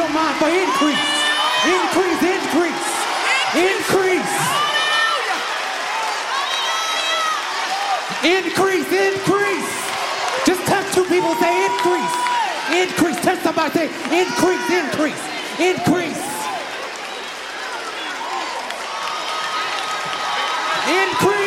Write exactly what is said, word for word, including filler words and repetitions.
your mind for increase. Increase, increase, increase. Increase, increase. Just touch two people, say increase. Increase. Touch somebody, say increase, increase, increase. Increase.